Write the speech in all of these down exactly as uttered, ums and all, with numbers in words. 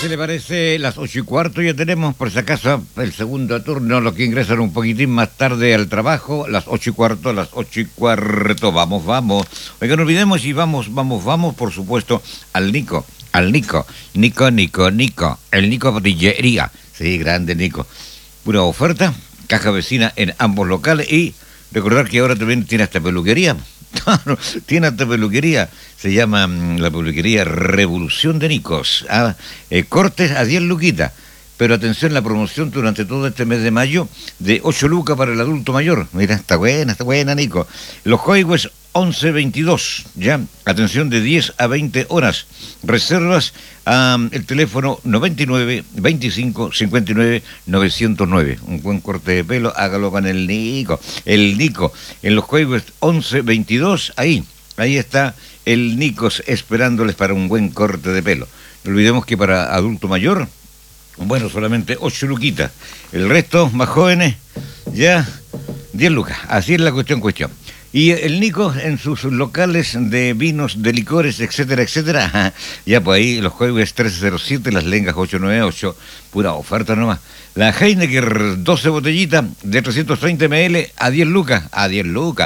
¿Qué le parece? Las ocho y cuarto ya tenemos, por si acaso, el segundo turno, los que ingresan un poquitín más tarde al trabajo, las ocho y cuarto, las ocho y cuarto, vamos, vamos. Oiga, no olvidemos y vamos, vamos, vamos, por supuesto, al Nico, al Nico, Nico, Nico, Nico, el Nico Botillería, sí, grande Nico. Pura oferta, caja vecina en ambos locales y recordar que ahora también tiene hasta peluquería. Claro, tiene hasta peluquería, se llama mm, la peluquería Revolución de Nicos, ah, eh, cortes a diez luquitas, pero atención, la promoción durante todo este mes de mayo de ocho lucas para el adulto mayor, mira, está buena, está buena Nico, los códigos once veintidós, ya, atención de diez a veinte horas, reservas a um, el teléfono noventa y nueve, veinticinco, cincuenta y nueve, novecientos nueve, un buen corte de pelo, hágalo con el Nico, el Nico, en los códigos once veintidós, ahí, ahí está el Nicos esperándoles para un buen corte de pelo. No olvidemos que para adulto mayor, bueno, solamente ocho luquitas, el resto, más jóvenes, ya diez lucas, así es la cuestión, cuestión. Y el Nico en sus locales de vinos, de licores, etcétera, etcétera, ya pues ahí los códigos trece cero siete, las lengas ocho nueve ocho, pura oferta nomás. La Heineken doce botellitas de trescientos treinta mililitros a diez lucas, a diez lucas.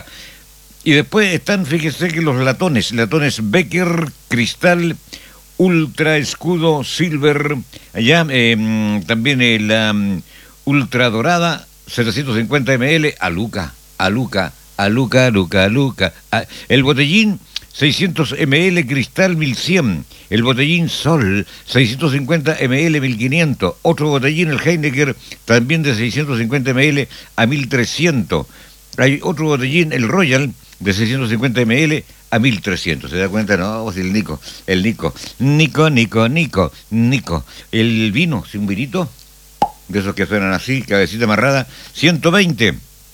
Y después están, fíjese que los latones, latones Becker, Cristal, Ultra, Escudo, Silver, allá eh, también el um, Ultra Dorada, setecientos cincuenta mililitros a Luca, a Luca. A Luca, Luca, Luca. A, el botellín seiscientos mililitros Cristal mil cien. El botellín Sol seiscientos cincuenta mililitros mil quinientos. Otro botellín, el Heineken, también de seiscientos cincuenta mililitros a mil trescientos. Hay otro botellín, el Royal, de seiscientos cincuenta mililitros a mil trescientos. ¿Se da cuenta? No, el Nico, el Nico. Nico, Nico, Nico, Nico. El vino, ¿sí, un vinito? De esos que suenan así, cabecita amarrada, ciento veinte.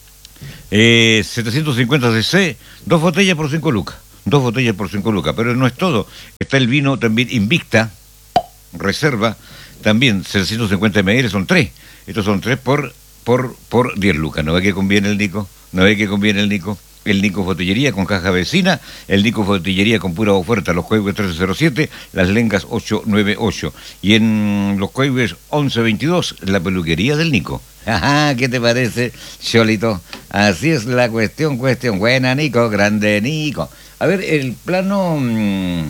Eh, setecientos cincuenta cc, dos botellas por cinco lucas, dos botellas por cinco lucas, pero no es todo, está el vino también Invicta, Reserva, también setecientos cincuenta mililitros, son tres, estos son tres por, por, por diez lucas, ¿no ve que conviene el Nico? ¿No ve que conviene el Nico? El Nico Botillería con caja vecina, el Nico Botillería con pura oferta, los códigos trece cero siete, las lengas ocho nueve ocho, y en los códigos once veintidós, la peluquería del Nico. Ajá, ¿qué te parece, Cholito? Así es la cuestión, cuestión. Buena, Nico, grande Nico. A ver, el plano mmm,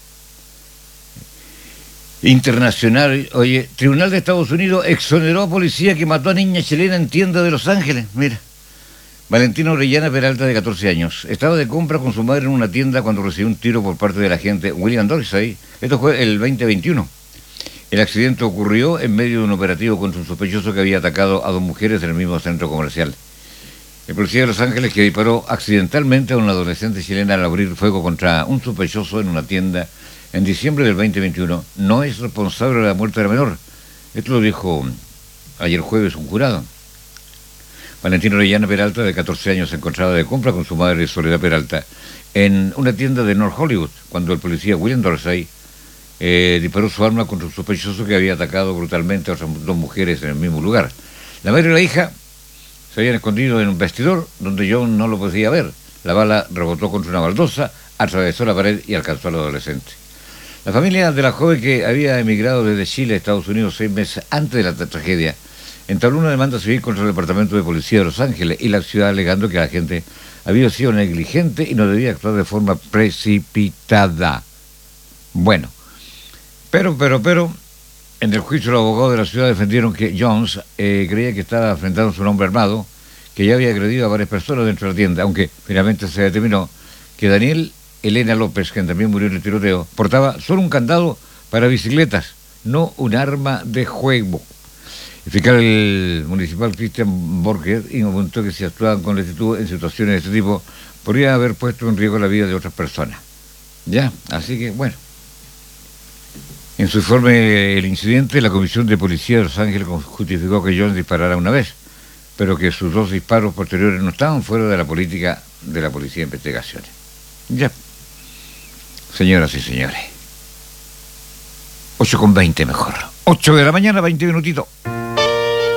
internacional, oye, Tribunal de Estados Unidos exoneró a policía que mató a niña chilena en tienda de Los Ángeles, mira. Valentina Orellana Peralta, de catorce años, estaba de compra con su madre en una tienda cuando recibió un tiro por parte del agente William Dorsey. Esto fue el veinte veintiuno. El accidente ocurrió en medio de un operativo contra un sospechoso que había atacado a dos mujeres en el mismo centro comercial. El policía de Los Ángeles, que disparó accidentalmente a una adolescente chilena al abrir fuego contra un sospechoso en una tienda en diciembre del veinte veintiuno, no es responsable de la muerte de la menor. Esto lo dijo ayer jueves un jurado. Valentina Orellana Peralta, de catorce años, se encontraba de compra con su madre Soledad Peralta en una tienda de North Hollywood, cuando el policía William Dorsey eh, disparó su arma contra un sospechoso que había atacado brutalmente a otras dos mujeres en el mismo lugar. La madre y la hija se habían escondido en un vestidor donde John no lo podía ver. La bala rebotó contra una baldosa, atravesó la pared y alcanzó al adolescente. La familia de la joven, que había emigrado desde Chile a Estados Unidos seis meses antes de la tragedia, entabló una demanda civil contra el Departamento de Policía de Los Ángeles y la ciudad, alegando que la gente había sido negligente y no debía actuar de forma precipitada. Bueno, pero, pero, pero, en el juicio los abogados de la ciudad defendieron que Jones eh, creía que estaba enfrentando a un hombre armado que ya había agredido a varias personas dentro de la tienda, aunque finalmente se determinó que Daniel Elena López, quien también murió en el tiroteo, portaba solo un candado para bicicletas, no un arma de juego. El fiscal municipal Cristian Borges apuntó que si actuaban con lentitud en situaciones de este tipo, podría haber puesto en riesgo la vida de otras personas. Ya, así que bueno. En su informe el incidente, la Comisión de Policía de Los Ángeles justificó que Jones disparara una vez, pero que sus dos disparos posteriores no estaban fuera de la política de la Policía de Investigaciones. Ya. Señoras y señores. ocho con veinte mejor. ocho de la mañana, veinte minutitos.